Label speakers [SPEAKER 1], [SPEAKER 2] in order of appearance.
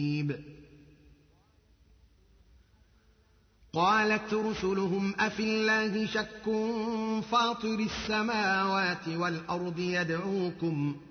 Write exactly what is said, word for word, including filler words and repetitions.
[SPEAKER 1] قالت رسلهم أفي الله شك فاطر السماوات والأرض يدعوكم